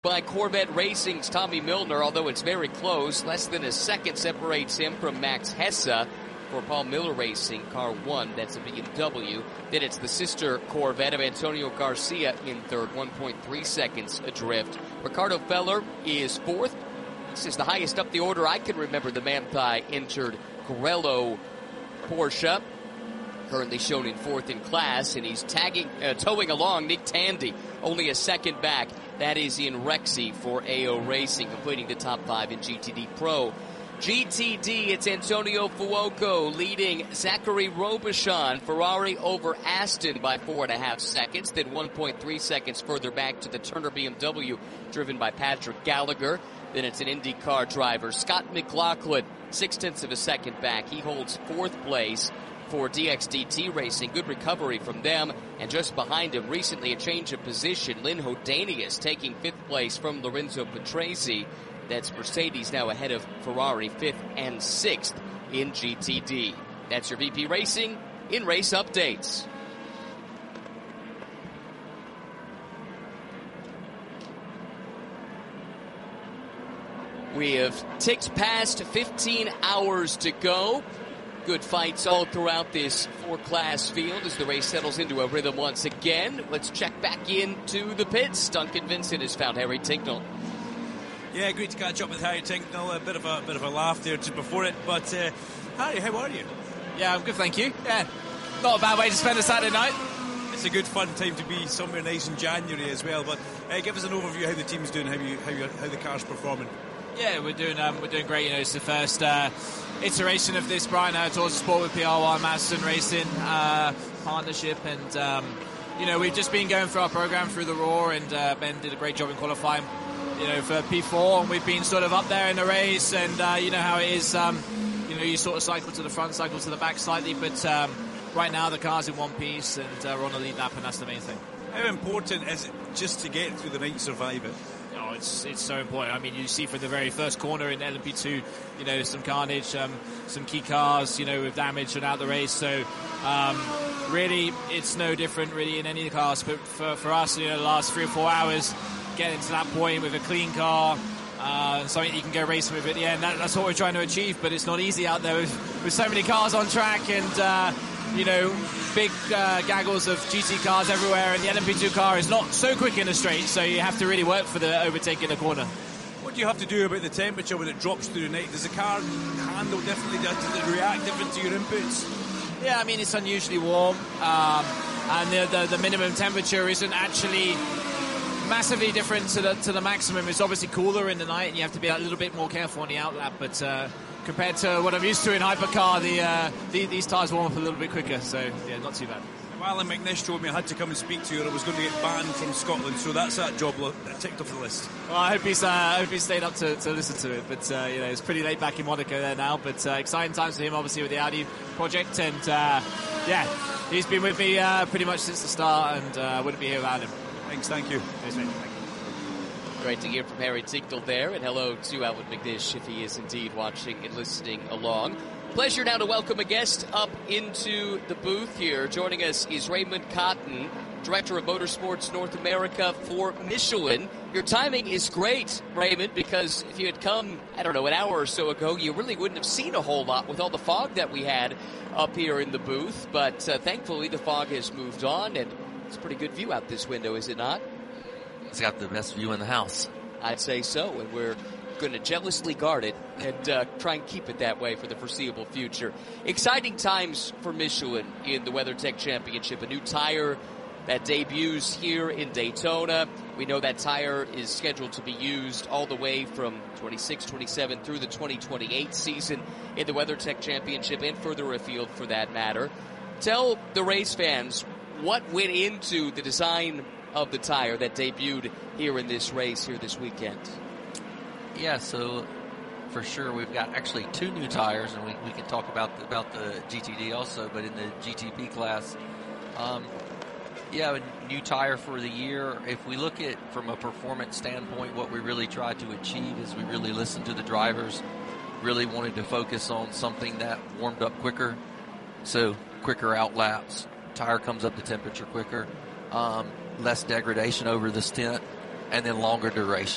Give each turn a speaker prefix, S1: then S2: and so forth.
S1: by Corvette Racing's Tommy Milner, although it's very close. Less than a second separates him from Max Hesse. For Paul Miller Racing, car 1, that's a BMW. Then it's the sister Corvette of Antonio Garcia in third, 1.3 seconds adrift. Ricardo Feller is fourth. This is the highest up the order I can remember the Manthey entered Grello Porsche. Currently shown in fourth in class, and he's towing along Nick Tandy, only a second back. That is in Rexy for AO Racing, completing the top 5 in GTD Pro. GTD, it's Antonio Fuoco leading Zachary Robichon. Ferrari over Aston by 4.5 seconds, then 1.3 seconds further back to the Turner BMW, driven by Patrick Gallagher. Then it's an IndyCar driver, Scott McLaughlin, 0.6 of a second back. He holds fourth place for DXDT Racing. Good recovery from them. And just behind him, recently a change of position, Lynn Hodanius taking fifth place from Lorenzo Patrese. That's Mercedes now ahead of Ferrari, 5th and 6th in GTD. That's your VP Racing in race updates. We have ticked past 15 hours to go. Good fights all throughout this four-class field as the race settles into a rhythm once again. Let's check back into the pits. Duncan Vincent has found Harry Tincknell.
S2: Yeah, great to catch up with Harry Tincknell. A bit of a laugh there just before it. But Harry, how are you?
S3: Yeah, I'm good, thank you. Yeah, not a bad way to spend a Saturday night.
S2: It's a good fun time to be somewhere nice in January as well. But give us an overview of how the team's doing, how the car's performing.
S3: Yeah, we're doing great. You know, it's the first iteration of this Brian Howard Autosport with PRY Madison Racing partnership, and you know, we've just been going through our program through the Raw, and Ben did a great job in qualifying. You know, for P4, and we've been sort of up there in the race, and you know how it is. You know, you sort of cycle to the front, cycle to the back slightly, but right now the car's in one piece, and we're on the lead lap, and that's the main thing.
S2: How important is it just to get through the night and survive it?
S3: Oh, it's so important. I mean, you see from the very first corner in LMP2, you know, some carnage, some key cars, you know, with damage and out the race. So really, it's no different really in any of the cars. But for us, you know, the last 3 or 4 hours, getting to that point with a clean car, something you can go racing with at the end. That's what we're trying to achieve, but it's not easy out there with so many cars on track, and you know, big gaggles of GT cars everywhere, and the LMP2 car is not so quick in a straight, so you have to really work for the overtake in the corner.
S2: What do you have to do about the temperature when it drops through the night? Does the car handle differently? Does it react different to your inputs?
S3: Yeah, I mean, it's unusually warm, and the minimum temperature isn't actually massively different to the maximum. It's obviously cooler in the night, and you have to be a little bit more careful on the outlap, but compared to what I'm used to in hypercar, these tyres warm up a little bit quicker, so yeah, not too bad.
S2: Alan McNish told me I had to come and speak to you, or I was going to get banned from Scotland, so that's that job ticked off the list.
S3: Well, I hope he stayed up to listen to it, but you know, it's pretty late back in Monaco there now, but exciting times for him, obviously, with the Audi project, and yeah, he's been with me pretty much since the start, and wouldn't be here without him.
S2: Thanks, thank you.
S3: Thank you.
S1: Great to hear from Harry Tincknell there, and hello to Alan McNish if he is indeed watching and listening along. Pleasure now to welcome a guest up into the booth here. Joining us is Raymond Cotton, Director of Motorsports North America for Michelin. Your timing is great, Raymond, because if you had come, I don't know, an hour or so ago, you really wouldn't have seen a whole lot with all the fog that we had up here in the booth. But thankfully the fog has moved on, and it's a pretty good view out this window, is it not?
S4: It's got the best view in the house.
S1: I'd say so, and we're going to jealously guard it and try and keep it that way for the foreseeable future. Exciting times for Michelin in the WeatherTech Championship. A new tire that debuts here in Daytona. We know that tire is scheduled to be used all the way from 26-27 through the 2028 season in the WeatherTech Championship and further afield for that matter. Tell the race fans what went into the design of the tire that debuted here in this race here this weekend.
S4: Yeah, so for sure we've got actually 2 new tires, and we can talk about the GTD also, but in the GTP class, yeah, a new tire for the year. If we look at from a performance standpoint, what we really tried to achieve is we really listened to the drivers, really wanted to focus on something that warmed up quicker, so quicker out laps, tire comes up to temperature quicker, less degradation over the stint, and then longer duration.